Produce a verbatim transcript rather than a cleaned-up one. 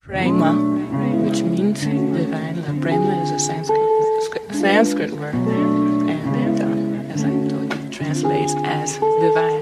Prema, which means divine. The Prema is a Sanskrit, Sanskrit word, and it, um, as I told you, translates as divine.